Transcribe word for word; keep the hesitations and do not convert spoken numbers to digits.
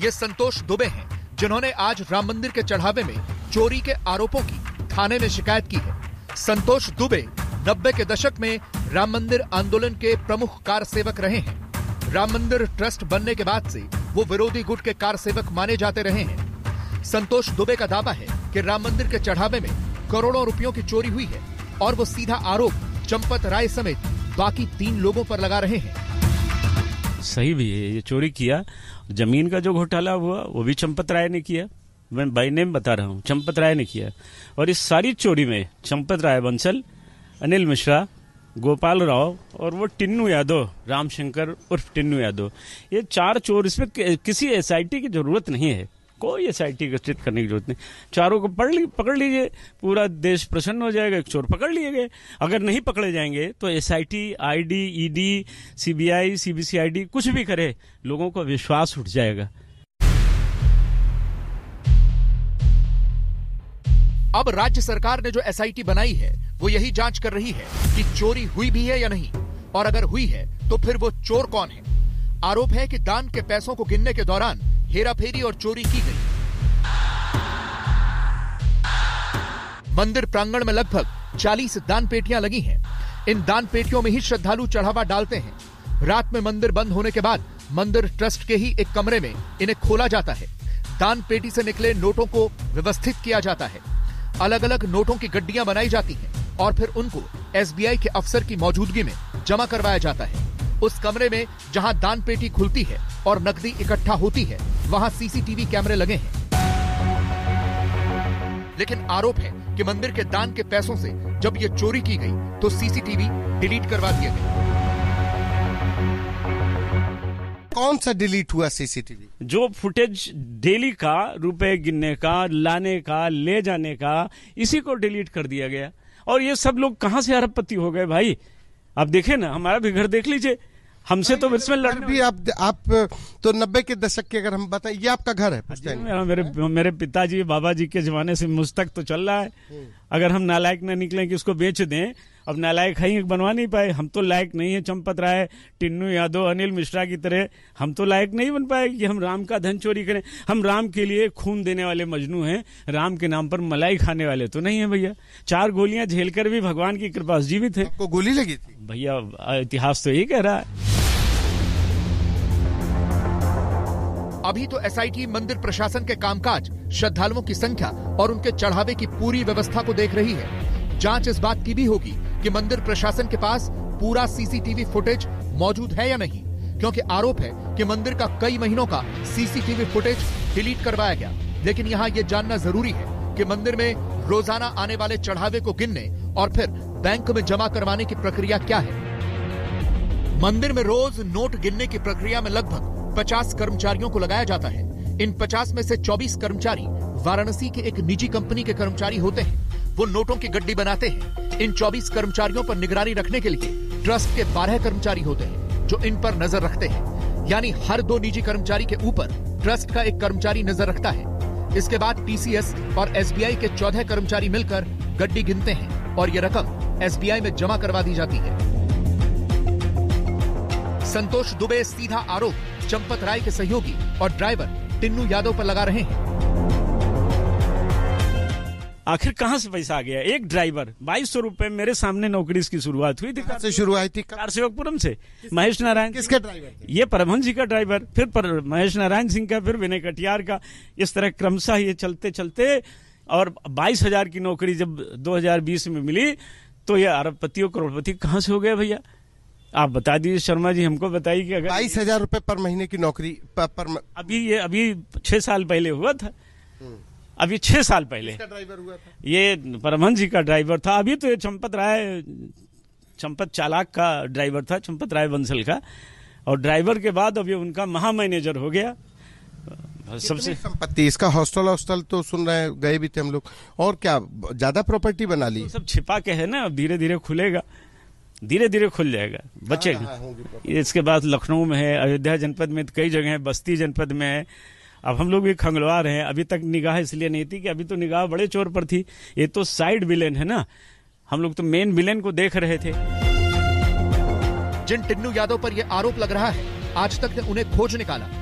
ये संतोष दुबे हैं, जिन्होंने आज राम मंदिर के चढ़ावे में चोरी के आरोपों की थाने में शिकायत की है। संतोष दुबे नब्बे के दशक में राम मंदिर आंदोलन के प्रमुख कार सेवक रहे हैं। राम मंदिर ट्रस्ट बनने के बाद से वो विरोधी गुट के कार सेवक माने जाते रहे हैं। संतोष दुबे का दावा है कि राम मंदिर के चढ़ावे में करोड़ों रुपयों की चोरी हुई है और वो सीधा आरोप चंपत राय समेत बाकी तीन लोगों पर लगा रहे हैं। सही भी है, ये चोरी किया। जमीन का जो घोटाला हुआ वो भी चंपत राय ने किया। मैं बाई नेम बता रहा हूँ, चंपत राय ने किया। और इस सारी चोरी में चंपत राय बंसल, अनिल मिश्रा, गोपाल राव और वो टिन्नू यादव, रामशंकर उर्फ टिन्नू यादव, ये चार चोर। इसमें किसी एसआईटी की जरूरत नहीं है, कोई एसआईटी गठित करने की जरूरत नहीं। चारों को पढ़ ली पकड़ लीजिए, पूरा देश प्रसन्न हो जाएगा। एक चोर पकड़ लिए गए। अगर नहीं पकड़े जाएंगे तो SIT, ID, ED, CBI, CBCID कुछ भी करे, लोगों का विश्वास उठ जाएगा। अब राज्य सरकार ने जो एसआईटी बनाई है वो यही जांच कर रही है कि चोरी हुई भी है या नहीं, और अगर हुई है तो फिर वो चोर कौन है। आरोप है कि दान के पैसों को गिनने के दौरान हेराफेरी और चोरी की गई। मंदिर प्रांगण में लगभग चालीस दान पेटियां लगी हैं। इन दान पेटियों में ही श्रद्धालु चढ़ावा डालते हैं। रात में मंदिर बंद होने के बाद मंदिर ट्रस्ट के ही एक कमरे में इन्हें खोला जाता है। दान पेटी से निकले नोटों को व्यवस्थित किया जाता है। अलग अलग नोटों की गड्डियां बनाई जाती हैं और फिर उनको एसबीआई के अफसर की मौजूदगी में जमा करवाया जाता है। उस कमरे में जहां दान पेटी खुलती है और नकदी इकट्ठा होती है, वहां सीसीटीवी कैमरे लगे हैं। लेकिन आरोप है कि मंदिर के दान के पैसों से जब ये चोरी की गई तो सीसीटीवी डिलीट करवा दिए गए। कौन सा डिलीट हुआ सीसीटीवी? जो फुटेज डेली का, रुपए गिनने का, लाने का, ले जाने का, इसी को डिलीट कर दिया गया। और ये सब लोग कहां से अरबपति हो गए भाई? आप देखें ना, हमारा भी घर देख लीजिए। हमसे तो इसमें लड़ने भी आप आप तो नब्बे के दशक के, अगर हम बताएं, ये आपका घर है? मेरा मेरे मेरे पिताजी बाबा जी के जमाने से मुझ तक तो चल रहा है। अगर हम नालायक न निकलें कि उसको बेच दें, अब नालायक है बनवा नहीं पाए। हम तो लायक नहीं है चंपत राय, टिन्नू यादव, अनिल मिश्रा की तरह हम तो लायक नहीं बन पाए कि हम राम का धन चोरी करें। हम राम के लिए खून देने वाले मजनू हैं, राम के नाम पर मलाई खाने वाले तो नहीं है भैया। चार गोलियां झेलकर भी भगवान की कृपा से जीवित है। आपको गोली लगी थी? भैया इतिहास तो यही कह रहा है। अभी तो एसआईटी मंदिर प्रशासन के कामकाज, श्रद्धालुओं की संख्या और उनके चढ़ावे की पूरी व्यवस्था को देख रही है। जांच इस बात की भी होगी कि मंदिर प्रशासन के पास पूरा सीसीटीवी फुटेज मौजूद है या नहीं, क्योंकि आरोप है कि मंदिर का कई महीनों का सीसीटीवी फुटेज डिलीट करवाया गया। लेकिन यहाँ ये जानना जरूरी है कि मंदिर में रोजाना आने वाले चढ़ावे को गिनने और फिर बैंक में जमा करवाने की प्रक्रिया क्या है। मंदिर में रोज नोट गिनने की प्रक्रिया में लगभग पचास कर्मचारियों को लगाया जाता है। इन पचास में से चौबीस कर्मचारी वाराणसी के एक निजी कंपनी के कर्मचारी होते हैं। वो नोटों की गड्डी बनाते हैं। इन चौबीस कर्मचारियों पर निगरानी रखने के लिए ट्रस्ट के बारह कर्मचारी होते हैं जो इन पर नजर रखते हैं। यानी हर दो निजी कर्मचारी के ऊपर ट्रस्ट का एक कर्मचारी नजर रखता है। इसके बाद टीसीएस और एसबीआई के चौदह कर्मचारी मिलकर गड्डी गिनते हैं और ये रकम एसबीआई में जमा करवा दी जाती है। संतोष दुबे सीधा आरोप चंपत राय के सहयोगी और ड्राइवर टिन्नू यादव पर लगा रहे हैं। आखिर कहां से पैसा आ गया? एक ड्राइवर बाईस सौ रुपए, मेरे सामने नौकरी इसकी शुरुआत हुई थी। कहां से शुरू हुई थी? कार सेवकपुरम से। महेश नारायण। किसके ड्राइवर? ये परमहंस जी का ड्राइवर, फिर पर महेश नारायण सिंह का, फिर विनय कटियार का। इस तरह क्रमशः ये चलते चलते, और बाईस हजार की नौकरी जब दो हजार बीस में मिली तो ये अरबपति और करोड़पति कहां से हो गया भैया? आप बता दीजिए शर्मा जी, हमको बताइए कि अगर बाईस हजार रुपए पर महीने की नौकरी पर, पर म... अभी ये अभी छह साल पहले हुआ था। अभी छह साल पहले ड्राइवर हुआ था? ये परमहंस जी का ड्राइवर था। अभी तो ये चंपत राय, चंपत चालाक का ड्राइवर था, चंपत राय बंसल का। और ड्राइवर के बाद अभी उनका महा मैनेजर हो गया। सबसे संपत्ति इसका हॉस्टल हॉस्टल तो सुन रहे हैं, गए भी थे हम लोग। और क्या ज्यादा प्रॉपर्टी बना ली? तो सब छिपा के है ना, अब धीरे धीरे खुलेगा, धीरे धीरे खुल जाएगा, बचेगा। इसके बाद लखनऊ में है, अयोध्या जनपद में कई जगह है, बस्ती जनपद में है। अब हम लोग भी खंगलवा रहे हैं। अभी तक निगाह इसलिए नहीं थी कि अभी तो निगाह बड़े चोर पर थी। ये तो साइड विलेन है ना, हम लोग तो मेन विलेन को देख रहे थे। जिन टिन्नू यादव पर यह आरोप लग रहा है, आज तक ने उन्हें खोज निकाला।